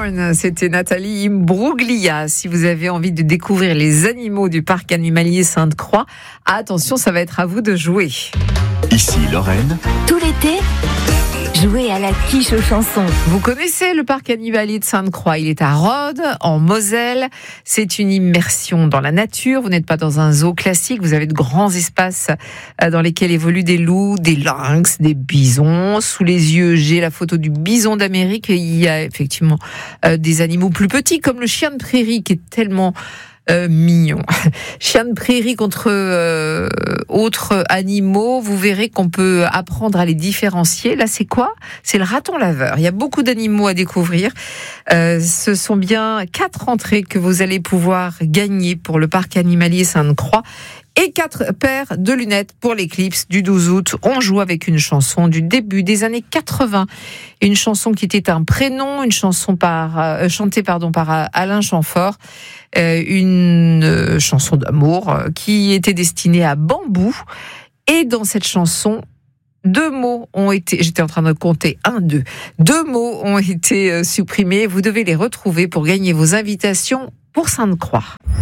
Born, c'était Nathalie Imbruglia. Si vous avez envie de découvrir les animaux du parc animalier Sainte-Croix, attention, ça va être à vous de jouer. Ici Lorraine. Tout l'été, jouez à la quiche aux chansons. Vous connaissez le parc animalier de Sainte-Croix, il est à Rhodes, en Moselle. C'est une immersion dans la nature, vous n'êtes pas dans un zoo classique, vous avez de grands espaces dans lesquels évoluent des loups, des lynx, des bisons. Sous les yeux, j'ai la photo du bison d'Amérique. Il y a effectivement des animaux plus petits, comme le chien de prairie qui est tellement mignon. Chien de prairie contre autres animaux, vous verrez qu'on peut apprendre à les différencier. Là, c'est quoi ? C'est le raton laveur. Il y a beaucoup d'animaux à découvrir. Ce sont bien 4 entrées que vous allez pouvoir gagner pour le parc animalier Sainte-Croix. Et 4 paires de lunettes pour l'éclipse du 12 août. On joue avec une chanson du début des années 80. Une chanson qui était un prénom, une chanson chantée par Alain Chamfort. Une chanson d'amour qui était destinée à Bambou. Et dans cette chanson, 2 mots ont été, j'étais en train de compter, 2 mots ont été supprimés. Vous devez les retrouver pour gagner vos invitations pour Sainte-Croix.